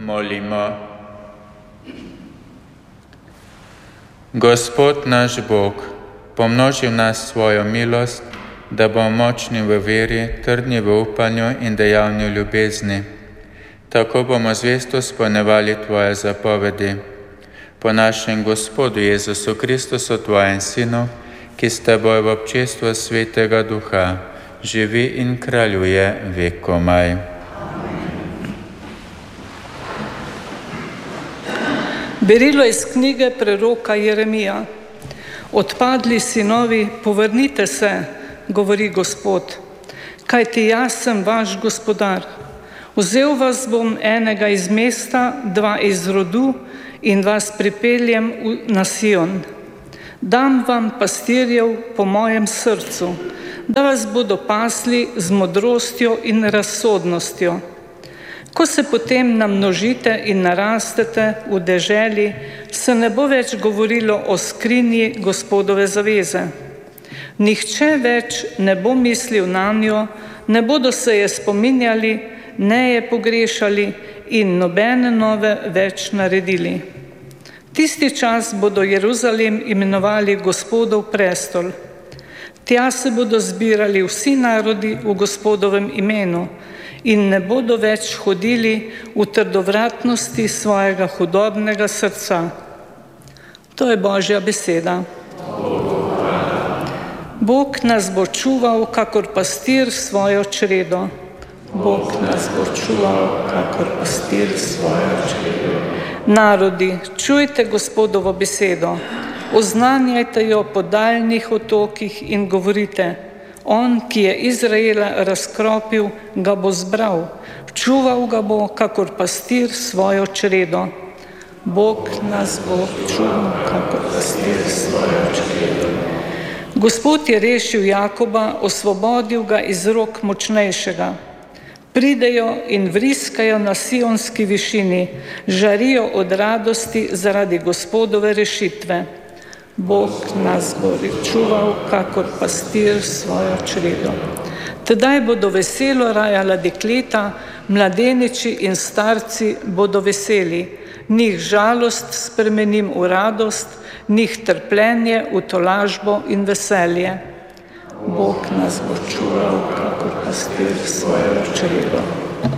Molimo. Gospod naš Bog, pomnoži v nas svojo milost, da bomo močni v veri, trdni v upanju in dejavni v ljubezni. Tako bomo zvesto izpolnjevali Tvoje zapovedi. Po našem Gospodu Jezusu Kristusu, Tvojem Sinu, ki s Teboj v občestvu Svetega Duha živi in kraljuje vekomaj. Berilo iz knjige preroka Jeremija. Odpadli sinovi, povrnite se, govori Gospod, kajti jaz sem vaš gospodar. Vzel vas bom enega iz mesta, dva iz rodu in vas pripeljem na Sion. Dam vam pastirjev po mojem srcu, da vas bodo pasli z modrostjo in razsodnostjo. Ko se potem namnožite in narastete v deželi, se ne bo več govorilo o skrinji Gospodove zaveze. Nihče več ne bo mislil nanjo, ne bodo se je spominjali, ne je pogrešali in nobene nove več naredili. Tisti čas bodo Jeruzalem imenovali Gospodov prestol. Tja se bodo zbirali vsi narodi v Gospodovem imenu in ne bodo več hodili v trdovratnosti svojega hudobnega srca. To je Božja beseda. Bog nas bo čuval, kakor pastir svojo čredo. Bog nas bo čuval, kakor pastir svojo čredo. Narodi, čujte Gospodovo besedo, oznanjajte jo po daljnih otokih in govorite, on, ki je Izraela razkropil, ga bo zbral, čuval ga bo, kakor pastir svojo čredo. Bog nas bo čuval, kakor pastir svojo čredo. Gospod je rešil Jakoba, osvobodil ga iz rok močnejšega. Pridejo in vriskajo na sionski višini, žarijo od radosti zaradi Gospodove rešitve. Bog nas bo čuval, kakor pastir svojo čredo. Tedaj bodo veselo rajala dekleta, mladeniči in starci bodo veseli. Njih žalost spremenim v radost, njih trpljenje v tolažbo in veselje. Bog nas bo čuval, kakor pastir svojo čredo.